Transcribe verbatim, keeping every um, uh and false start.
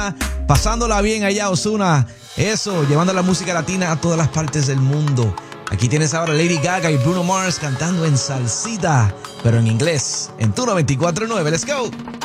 Pasándola bien allá, Ozuna. Eso, llevando la música latina a todas las partes del mundo. Aquí tienes ahora Lady Gaga y Bruno Mars cantando en salsita, pero en inglés, en tu noventa y cuatro punto nueve. Let's go.